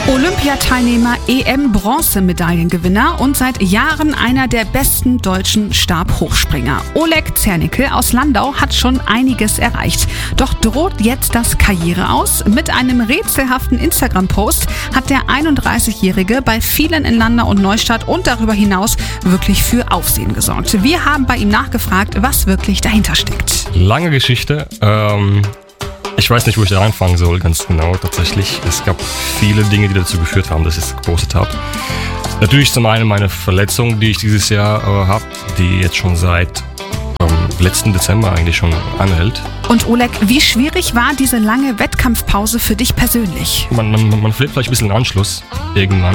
Olympiateilnehmer, EM-Bronzemedaillengewinner und seit Jahren einer der besten deutschen Stabhochspringer. Oleg Zernickel aus Landau hat schon einiges erreicht. Doch droht jetzt das Karriere aus? Mit einem rätselhaften Instagram-Post hat der 31-Jährige bei vielen in Landau und Neustadt und darüber hinaus wirklich für Aufsehen gesorgt. Wir haben bei ihm nachgefragt, was wirklich dahinter steckt. Lange Geschichte. Ich weiß nicht, wo ich da anfangen soll, ganz genau tatsächlich. Es gab viele Dinge, die dazu geführt haben, dass ich es gepostet habe. Natürlich zum einen meine Verletzung, die ich dieses Jahr habe, die jetzt schon seit letzten Dezember eigentlich schon anhält. Und Oleg, wie schwierig war diese lange Wettkampfpause für dich persönlich? Man verliert vielleicht ein bisschen den Anschluss irgendwann.